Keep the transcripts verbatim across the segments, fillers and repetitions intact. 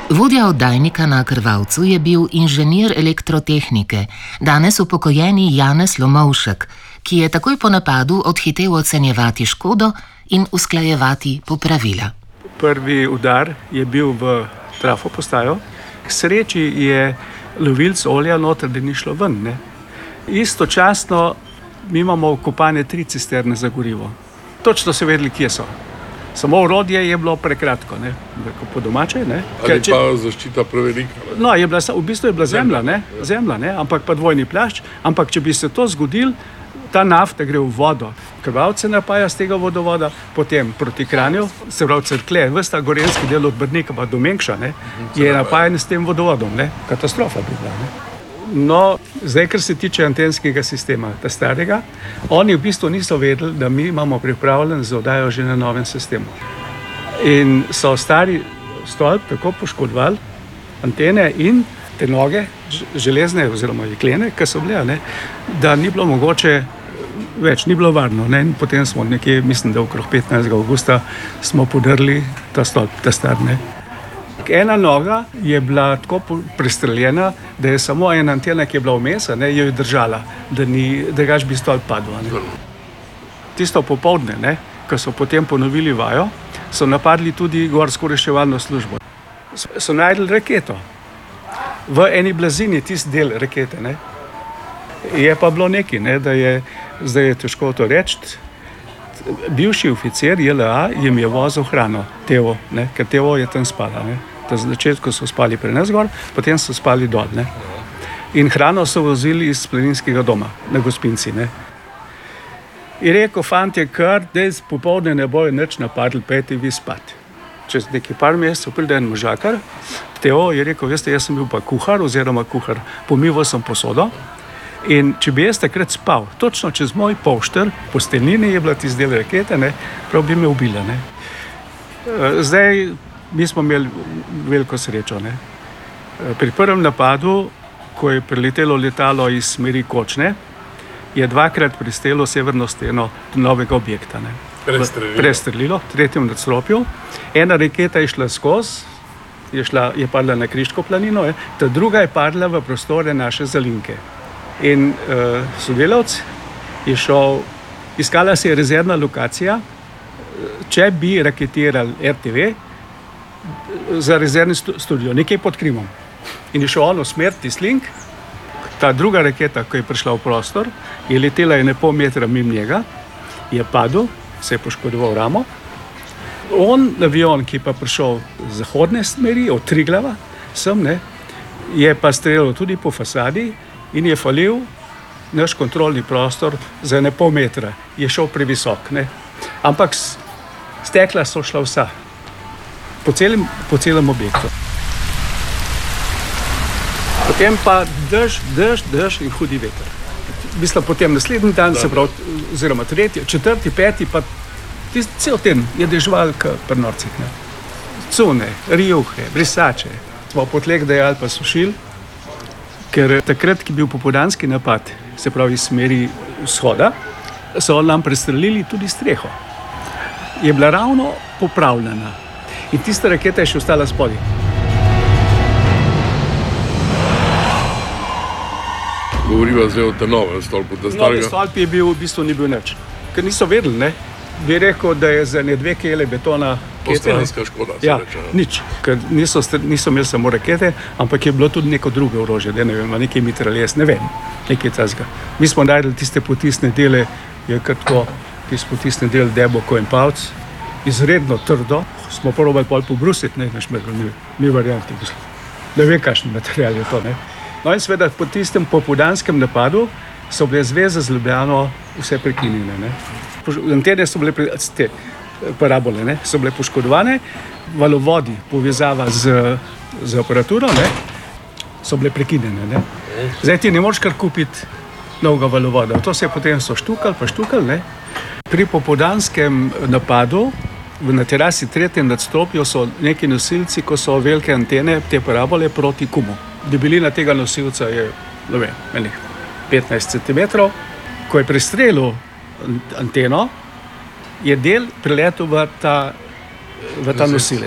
Vodja oddajnika na Krvavcu je bil inženir elektrotehnike, danes upokojeni Janez Lomovšek, ki je takoj po napadu odhitel ocenjevati škodo in usklajevati popravila. Prvi udar je bil v trafo postajo. K sreči je lovilc olja noter, da ni šlo ven. Ne? Istočasno mi imamo vkopane tri cisterne za gorivo. Točno so vedeli, kje so. Samo orodje je bilo prekratko, ne, po domače, ne. Ali pa zaščita prevelika? No, je bila, v bistvu je bila zemlja, ne, zemlja, ne, ampak pa dvojni plašč, ampak če bi se to zgodil, ta nafta gre v vodo. Krvavce napaja z tega vodovoda, potem proti Kranju, se pravi Cerklje, ves ta gorenjski del od Brnika pa do Mengša, ne, je napajen s tem vodovodom, ne, katastrofa bi bila, ne. No, zdaj, kar se tiče antenskega sistema, ta starega, oni v bistvu niso vedeli, da mi imamo pripravljen za oddajo že na novem sistemu. In so stari stolp tako poškodovali, antene in te noge, železne oziroma jeklene, ki so bile, ne, da ni bilo mogoče več, ni bilo varno. Ne? In potem smo nekje, mislim, da okrog petnajstega avgusta smo podrli ta stolp, ta star, ne. Ena noga je bila tako prestreljena, da je samo ena antena, ki je bila vmes, ne, jo je držala, da ni, da gač bi stolp padel. Ne. Tisto popoldne, ne, ko so potem ponovili vajo, so napadli tudi gorsko reševalno službo. So najdli raketo. V eni blazini tisti del rakete, ne. Je pa bilo nekaj, ne, da je, zdaj je težko to reči, bivši oficir J L A jim je vozil hrano, Tevo, ne, ker Tevo je tam spala, ne. Na začetku so spali pri nas gor, potem so spali dol, ne. In hrano so vozili iz planinskega doma na Gospinci, ne. In rekel, fantje, kar, dej popoldne ne bojo nič napadli, pejte vi spat. Čez nekaj par mesecev pride en možakar, Teo je rekel, veste, jaz sem bil pa kuhar oziroma kuhar, pomival sem posodo. In če bi jaz takrat spal, točno čez moj pošter, posteljnini je bila tisti del rakete, ne, prav bi me ubila, ne. Zdaj, mi smo imeli veliko srečo, ne. Pri prvem napadu, ko je priletelo letalo iz smeri Kočne, je dvakrat pristelo severno steno novega objekta, ne. Prestrelilo. Prestrelilo, v tretjem nadstropju. Ena raketa je šla skozi, je, šla, je padla na Kriško planino, je, ta druga je padla v prostore naše Zalinke. In uh, sodelavc je šel, iskala se je rezervna lokacija, če bi raketirali R T V za rezervni studio, nekaj pod Krimom. In je šel on v smer Tislink, ta druga raketa, ko je prišla v prostor, je letela ene pol metra mimo njega, je padel, se je poškodoval ramo. On, avion, ki je pa prišel z zahodne smeri, od Triglava, sem, ne, je pa streljal tudi po fasadi, in je falil naš kontrolni prostor za ene pol metra. Je šel previsok, ne. Ampak stekla so šla vsa. Po celem, po celem objektu. Potem pa dež, dež, dež in hudi veter. Mislim, potem naslednji dan, se pravi, oziroma tretji, četrti, peti, pa tist, cel ten je dežval k pri norcih, ne. Cune, rjuhe, brisače, smo potlek dejali pa sušil. Ker takrat, ki je bil popoldanski napad, se pravi iz smeri vzhoda, so nam prestrelili tudi streho. Je bila ravno popravljena in tista raketa je še ostala spodaj. Govoriva zdaj o tem novem stolpu. Novi stolp je bil, v bistvu ni bil nič. Ker niso vedeli, ne. Bi rekel, da je za ne dve kele betona postranska škoda, se ja, reče. Nič, ker niso, niso imeli samo rakete, ampak je bilo tudi neko drugo orožje, da ne vem, nekaj mitraljes, ne vem, nekaj tazga. Mi smo najdeli tiste potisne dele, je kratko, tiste potisne del Deboko in Pavc, izredno trdo, smo probali pol pobrusiti, ne, naš medel, ni, ni varianti, ne vem, kakšen material je to, ne. No in seveda po tistem popoldanskem napadu so bile zveze z Ljubljano vse prekinjene, ne. Antene so bile, te parabole, ne, so bile poškodovane, valovodi, povezava z, z aparaturo, ne, so bile prekinjene, ne. Zdaj ti ne moreš kar kupiti novega valovoda. To se je potem so štukali, pa štukali, ne. Pri popoldanskem napadu na terasi tretjem nadstropju so neki nosilci, ko so velike antene, te parabole proti Kumu. Debelina tega nosilca je, ne vem, petnajst centimetrov. Ko je prestrelil anteno, je del priletel v ta, v ta nosilec.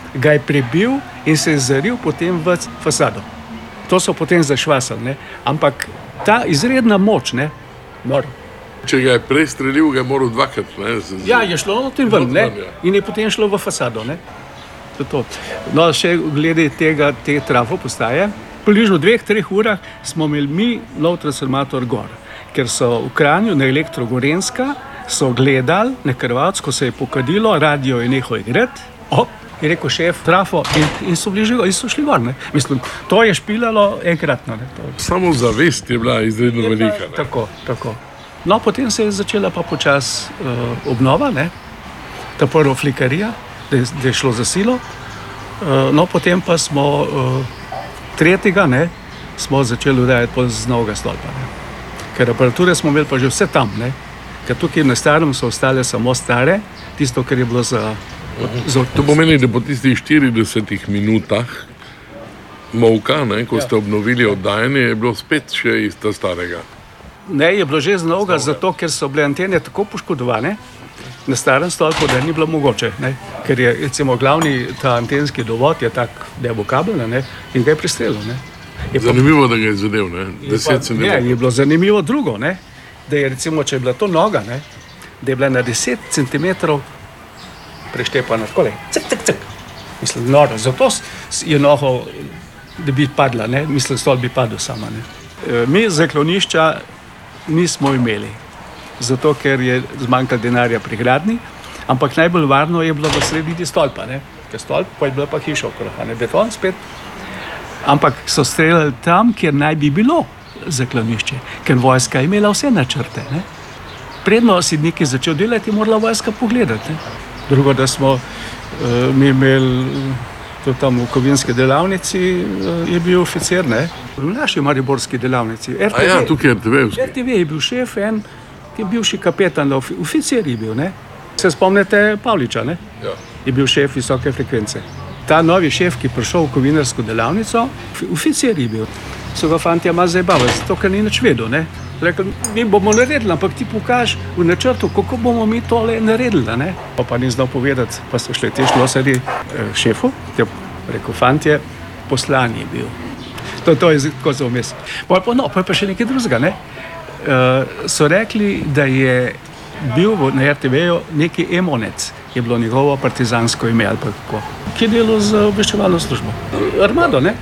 ga je prebil in se je zaril potem v fasado. To so potem zašvasali, ne? Ampak ta izredna moč, ne, noro. Če ga je prestrelil, ga je moral dvakrat, ne? Z, Ja, je šlo noter ven, ne, in je potem šlo v fasado, ne. To, to. No, še glede tega, te trafo postaje, približno dveh, treh urah smo imeli mi nov transformator gor, ker so v Kranju na Elektro Gorenjska so gledali na Krvavec, ko se je pokadilo, radio je nehal igrati, op, je rekel šef, trafo, in, in, so bili že, in so šli gor, ne. Mislim, to je špilalo enkratno, ne. To. Samo zavest je bila izredno Je velika. pa, tako, tako. No, potem se je začela pa počas uh, obnova, ne, ta prva flikarija, da je, da je šlo za silo, uh, no, potem pa smo uh, tretjega, ne, smo začeli udajati pol z novega stolpa, ne. Ker aparature smo imeli pa že vse tam, ne, ker tukaj na starem so ostale samo stare, tisto, kar je bilo za... za To pomeni, da po tistih štiridesetih minutah molka, ne, ko ste obnovili oddajanje, je bilo spet še iz ta starega. Ne, je bilo že z novega, zato ker so bile antene tako poškodovane na starem stolpu, da ni bilo mogoče, ne? Ker je recimo glavni ta antenski dovod je tak, da je bo kabel, ne? In ga je prestrelil. Ne? Je pa, Zanimivo, da ga je zadev, ne? je Deset pa, ne, centimetrov. je bilo zanimivo drugo, ne? Da je recimo, če je bila to noga, ne? Da je bila na deset centimetrov preštepana takole, cik, cik, cik. Mislim, noro, zato s- je noho, da bi padla, ne? Mislim, stol bi padel sama, ne? E, mi zaklonišča nismo imeli, zato ker je zmanjkalo denarja pri gradnji, ampak najbolj varno je bilo v sredini stolpa, ne? Ker stolp, pa je bila pa hiša okrog, a ne, beton spet. Ampak so streljali tam, kjer naj bi bilo zaklonišče, ker vojska je imela vse načrte, ne? Predno si nekaj začel delati, je morala vojska pogledati, ne? Drugo, da smo uh, mi imeli to tam v kovinski delavnici, uh, je bil oficir, ne? V naši mariborski delavnici, R T V. A ja, tukaj je R T V-ovski. R T V je bil šef, en, ki je bivši kapetan, ofi- oficir je bil, ne? Se spomnite Pavliča, ne? Ja. Je bil šef visoke frekvence. Ta novi šef, ki je prišel v kovinarsko delavnico, fi- oficir je bil. So ga fantje malo zabavali, zato ker ni nič vedel, ne? Rekli, mi bomo naredili, ampak ti pokaž v načrtu, kako bomo mi tole naredili, ne? Pa, pa ni znal povedati, pa so šli te šlosarji eh, šefu, te rekel, fantje, poslan je bil. To, to je tako za vmes. Pa, pa, no, pa je pa še nekaj drugega, ne? Uh, so rekli, da je bil v- na R T V-ju neki Emonec, je bilo njegovo partizansko ime ali pa kako, ki je delal z obveščevalno službo. Armado, ne?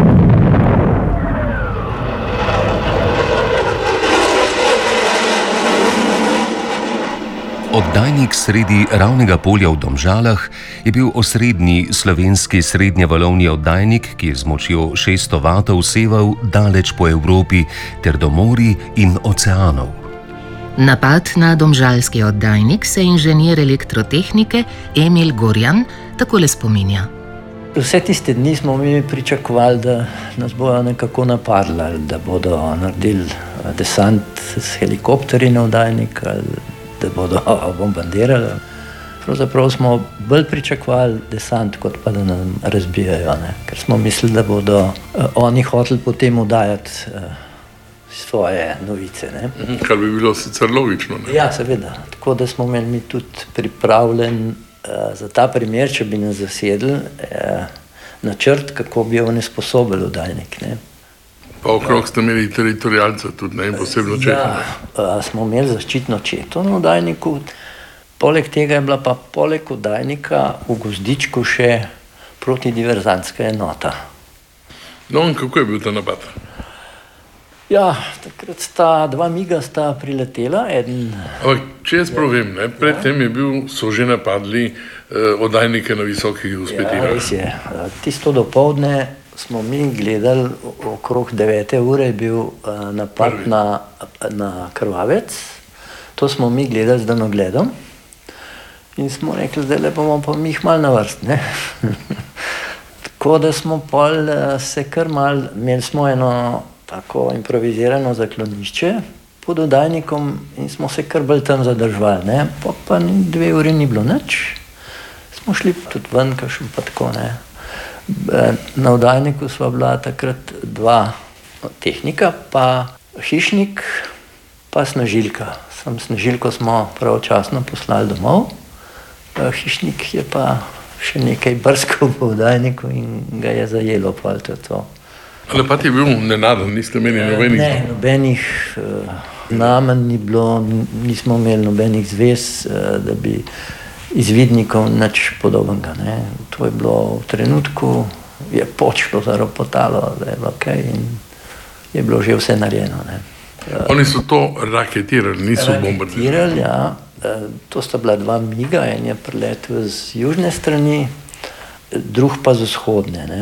Oddajnik sredi Ravnega polja v Domžalah je bil osrednji slovenski srednjevalovni oddajnik, ki je z močjo šeststo vatov seval daleč po Evropi ter do morij in oceanov. Napad na domžalski oddajnik se inženir elektrotehnike Emil Gorjan takole spominja. Vse tiste dni smo mi pričakovali, da nas bodo nekako napadli, ali da bodo naredili eh, desant s helikopterji na oddajnik, ali da bodo bombardirali. Pravzaprav smo bolj pričakovali desant, kot pa da nam razbijajo, ne? Ker smo mislili, da bodo eh, oni hoteli potem oddajati eh, svoje novice, ne? Kar bi bilo sicer logično, ne? Ja, seveda. Tako da smo imeli mi tudi pripravljen uh, za ta primer, če bi nas zasedli, uh, načrt, kako bi onesposobili oddajnik, ne. Pa okrog ste imeli teritorialce tudi, ne, in posebno četo. Ja, uh, smo imeli zaščitno četo na oddajniku, poleg tega je bila pa poleg oddajnika v Gozdičku še protidiverzantska enota. No, in kako je bil ta napad? Ja, takrat sta dva miga sta priletela, eden Ampak, če jaz prav vem, ne, predtem je bil, so že napadli eh, oddajnike na visokih Ja, uspetinah. res je. Tisto dopoldne smo mi gledali, o- okrog devete ure je bil uh, napad Prvi. na, na Krvavec. To smo mi gledali z daljnogledom in smo rekli, da le bomo pa mi jih malo na vrst, ne. Tako da smo pol uh, se kar mal, imeli smo eno tako improvizirano zaklonišče pod oddajnikom in smo se kar bolj tam zadrževali, ne. Pa, pa ni- dve uri ni bilo nič. Smo šli tudi ven, kakšen pa tako, ne. Na oddajniku sva bila takrat dva tehnika, pa hišnik, pa snažilka. Sam snažilko smo pravočasno poslali domov, hišnik je pa še nekaj brskal po oddajniku in ga je zajelo pol to. Napad je bil nenaden, niste imeli nobenih? Ne, nobenih uh, namen ni bilo, nismo imeli nobenih zvez, uh, da bi izvidnikov nič podobnega. Ne. To je bilo v trenutku, je počlo zaropotalo, da je bilo kaj in je bilo že vse narejeno. Ne. Uh, Oni so to raketirali, niso bombardirali? Raketirali, ja. Uh, to sta bila dva miga, en je priletel z južne strani, drug pa z vzhodne. Ne.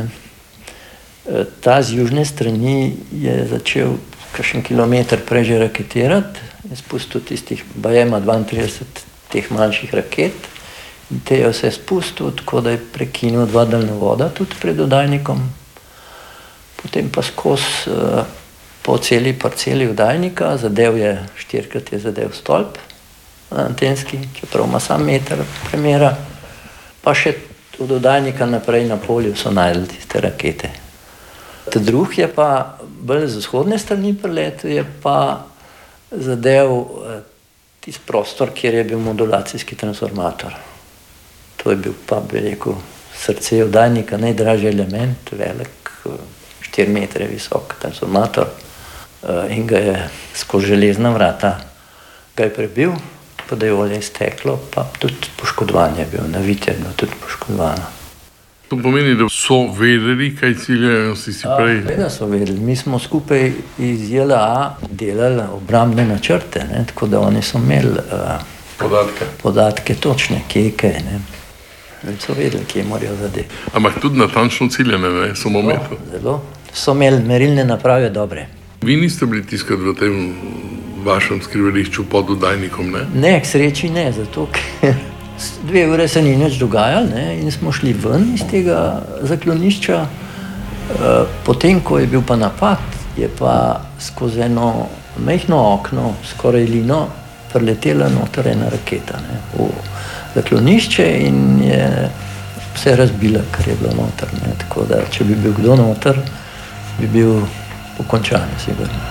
Ta z južne strani je začel kakšen kilometer prej že raketirati, je spustil tistih, bajema dvaintrideset teh manjših raket in te je vse spustil, tako da je prekinil dva daljnovoda tudi pred oddajnikom. Potem pa skozi po celi parceli oddajnika, zadev je, štirikrat je zadev stolp antenski, čeprav ima sam meter premera, pa še od oddajnika naprej na polju so najdli tiste rakete. Ta drug je pa bolj z vzhodne strani priletel, je pa zadev tisti prostor, kjer je bil modulacijski transformator. To je bil pa, bi rekel, srce oddajnika, najdražji element, velik, štiri metre visok transformator in ga je skozi železna vrata ga je prebil, pa da je olje izteklo, pa tudi poškodovanje je bil, navit je bilo tudi poškodovano. To pomeni, da so vedeli, kaj ciljajo, si si prej? Seveda so vedeli. Mi smo skupaj iz J L A delali obrambne načrte, ne? Tako da oni so imeli uh, podatke. podatke točne, kje je kaj. Ne? So vedeli, kje morajo zadeti. Ampak tudi natančno ciljene, ne? Samo meto. Zelo. So imeli merilne naprave dobre. Vi niste bili tiskati v tem vašem skrivališču pod oddajnikom, ne? Ne, k sreči ne, zato ker dve ure se ni nič dogajalo, ne, in smo šli ven iz tega zaklonišča. E, potem, ko je bil pa napad, je pa skozi eno majhno okno, skoraj lino, priletela noter ena raketa, ne, v zaklonišče in je vse razbila, kar je bilo noter. Ne, tako da, če bi bil kdo noter, bi bil pokončan, sigurno.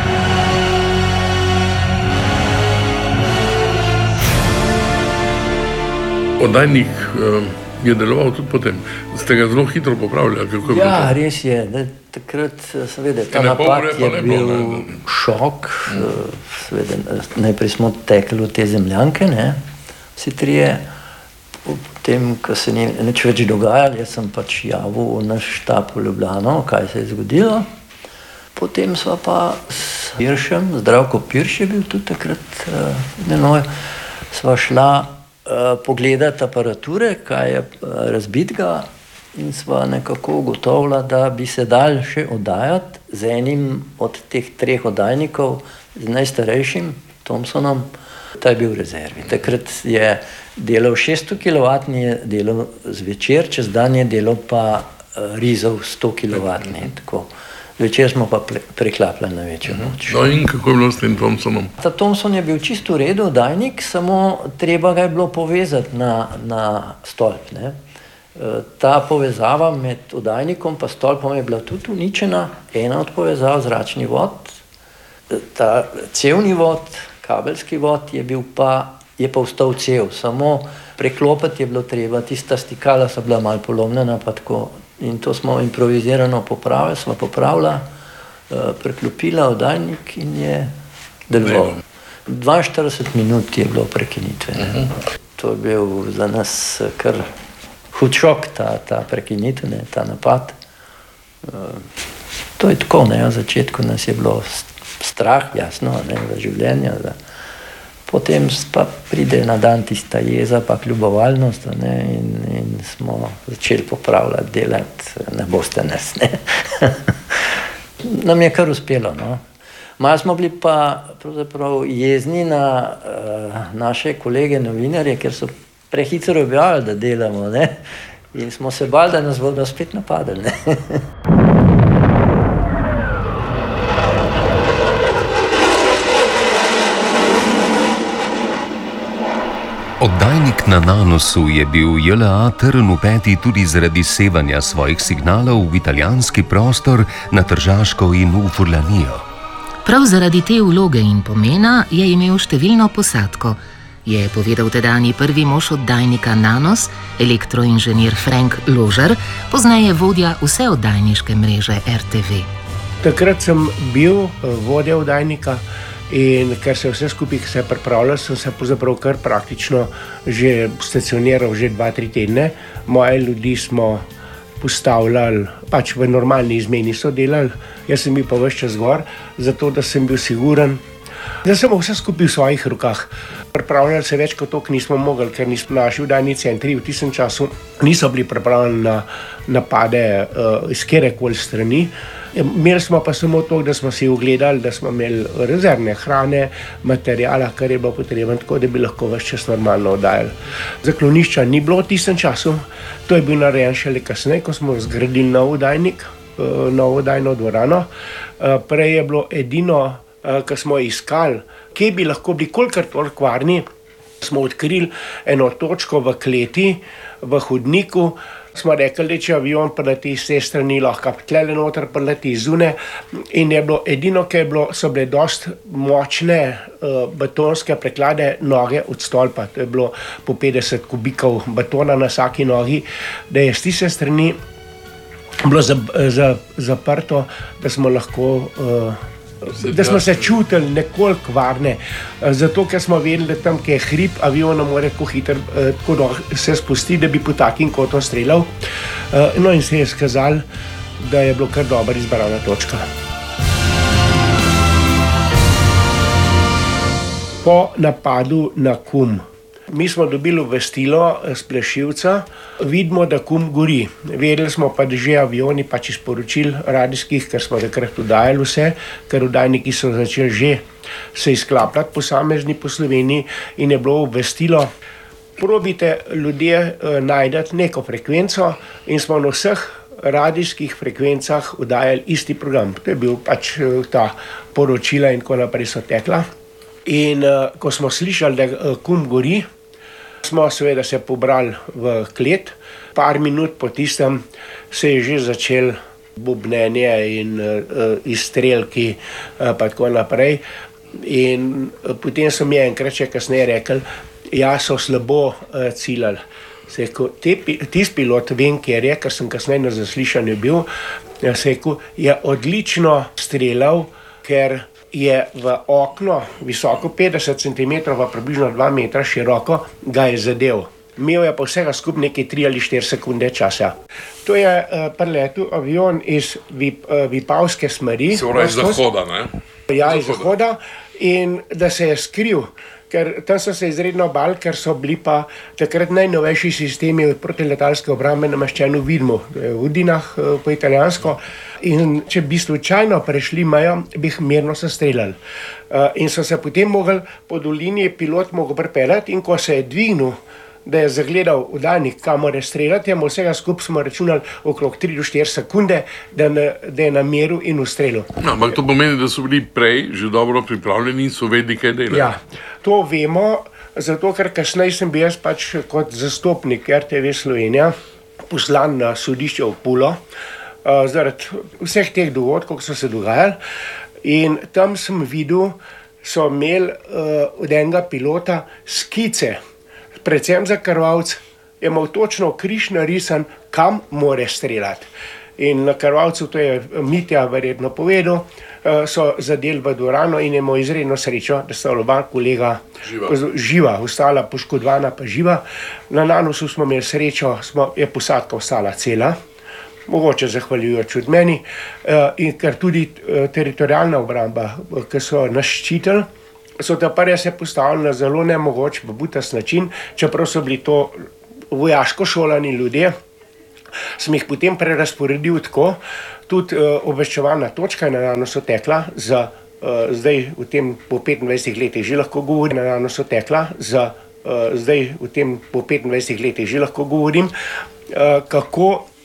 Oddajnik uh, je deloval tudi potem. Ste ga zelo hitro popravljali? Kako je ja, res je. Da, takrat, seveda, ta napad je bil bilo, šok. Mm. Seveda, najprej smo tekli v te zemljanke, ne, vsi trije. Potem, ko se ni nič več dogajalo, jaz sem pač javil v naš štab v Ljubljano, kaj se je zgodilo. Potem sva pa s Piršem, Zdravko Pirš je bil tudi takrat uh, menoj, sva šla pogledati aparature, kaj je razbitega in sva nekako ugotovila, da bi se dal še oddajati z enim od teh treh oddajnikov, z najstarejšim, Thomsonom, ta je bil v rezervi. Takrat je delal šeststo kilovatni, je delal zvečer, čez dan je delal pa rizov sto kilovatni, tako. Večer smo pa preklapljali na večjo noč. No in kako je bilo s tem Thomsonom? Ta Thomson je bil čisto v redu oddajnik, samo treba ga je bilo povezati na, na stolp. Ne. Ta povezava med oddajnikom pa stolpom je bila tudi uničena, ena od povezav, zračni vod. Ta cevni vod, kabelski vod je bil pa, je pa ostal cev, samo preklopiti je bilo treba, tista stikala so bila malo polomljena, pa tako. In to smo improvizirano popravili, smo popravila, uh, preklopila oddajnik in je deloval. dvainštirideset minut je bilo prekinitve. Uh -huh. To je bil za nas kar hud šok, ta, ta prekinitev, ne, ta napad. Uh, to je tako, ne, v začetku nas je bilo strah, jasno, ne, za življenje, za... Potem pa pride na dan tista jeza, pa kljubovalnost, ne, in, in smo začeli popravljati, delati, ne boste nas, ne. Nam je kar uspelo, no. Malo smo bili pa pravzaprav jezni na uh, naše kolege novinarje, ker so prehitro objavili, da delamo, ne, in smo se bali, da nas bodo spet napadali, ne. Oddajnik na Nanosu je bil J L A trn v peti tudi zaradi sevanja svojih signalov v italijanski prostor na Tržaško in v Furlanijo. Prav zaradi te vloge in pomena je imel številno posadko. je povedal tedajni prvi mož oddajnika Nanos, elektroinženir Frank Ložar, pozneje vodja vse oddajniške mreže R T V. Takrat sem bil vodja oddajnika in ker se vse skupaj se pripravljal, sem se pravzaprav kar praktično že stacioniral že dva, tri tedne. Moje ljudi smo postavljali, pač v normalni izmeni so delali, jaz sem bil pa ves čas gor, zato da sem bil siguren, da sem vse skupaj v svojih rokah. Pripravljali se več kot toliko nismo mogli, ker nismo naši oddajni centri v tistem času niso bili pripravljeni na napade uh, iz kjerekoli strani. Imeli smo pa samo to, da smo si ogledali, da smo imeli rezervne hrane, materijala, kar je bilo potrebno, tako da bi lahko ves čas normalno oddajali. Zaklonišča ni bilo v tistem času, to je bil narejen šele kasneje, ko smo zgradili nov oddajnik, uh, novo oddajno dvorano. Uh, prej je bilo edino, ki smo iskali, kje bi lahko bili kolikor toliko varni, smo odkrili eno točko v kleti, v hodniku. Smo rekli, da če avion prileti iz te strani, lahko tlele noter prileti zune. In je bilo edino, ki je bilo, so bile dosti močne uh, betonske preklade noge od stolpa. To je bilo po petdeset kubikov betona na vsaki nogi, da je z tiste strani bilo zaprto, da smo lahko uh, da smo se čutili nekoliko varne, zato ker smo vedeli, da tam, kjer je hrib, avion ne more tako hitro tako se spusti, da bi po takim kotom streljal. No in se je skazalo, da je bilo kar dobro izbrana točka. Po napadu na Kum. Mi smo dobili obvestilo s Plešivca, vidimo, da Kum gori. Vedeli smo pa, da že avioni pač iz poročil radijskih, ker smo takrat oddajali vse, ker oddajniki so začeli že se izklapljati posamezni po Sloveniji in je bilo obvestilo, probite ljudje najdati neko frekvenco in smo na vseh radijskih frekvencah oddajali isti program. To je bil pač ta poročila in tako naprej so tekla. In uh, ko smo slišali, da uh, Kum gori, smo seveda se pobrali v klet. Par minut po tistem se je že začel bubnenje in uh, izstrelki uh, pa tako naprej. In uh, potem so mi enkrat še kasneje rekli, ja, so slabo uh, ciljali. Se je rekel, tisti pilot, vem, kjer je, ker sem kasneje na zaslišanju bil, se je rekel, je odlično streljal, ker je v okno, visoko petdeset centimetrov, pa približno dva metra široko, ga je zadev. Imel je pa vsega skupaj nekaj tri ali štiri sekunde časa. To je uh, priletel avion iz Vip, uh, Vipavske smeri. Se pravi iz zahoda, ne? Ja, iz zahoda. In da se je skril, ker tam so se izredno bali, ker so bili pa takrat najnovejši sistemi protiletalske obrambe nameščeni v Vidmu, v Udinah po italijansko. In če bi slučajno prešli mejo, bi jih mirno sestreljali. Uh, in so se potem mogli po dolini pilot mogel pripeljati in ko se je dvignil, da je zagledal oddajnik, kamor je streljati, mu vsega skupaj smo računali okrog tri do štiri sekunde, da, na, da je na miru in ustrelil. No, ampak to pomeni, da so bili prej že dobro pripravljeni in so vedeli, kaj delajo. Ja, to vemo, zato ker kasneje sem bil jaz pač kot zastopnik R T V Slovenija poslan na sodišče v Pulo, uh, zaradi vseh teh dogodkov, ki so se dogajali. In tam sem videl, so imeli uh, od enega pilota skice, predvsem za krvavc, je imel točno križ narisan, kam more streljati. In na krvavcu, to je Mitja verjetno povedal, so zadeli v dvorano in je imel izredno srečo, da sta oba kolega živa, živa ostala poškodovana pa živa. Na Nanosu smo imeli srečo, smo, je posadka ostala cela, mogoče zahvaljujoč od meni, in ker tudi teritorialna obramba, ki so nas ščitili, so ta prja se postavili na zelo nemogoč, v butast način, čeprav so bili to vojaško šolani ljudje, sem jih potem prerazporedil tako, tudi uh, obveščevalna točka je na Nanosu tekla, za uh, zdaj v tem po petindvajsetih letih že lahko govorim, na Nanosu tekla, za uh, zdaj v tem po petindvajsetih letih že lahko govorim, uh, kako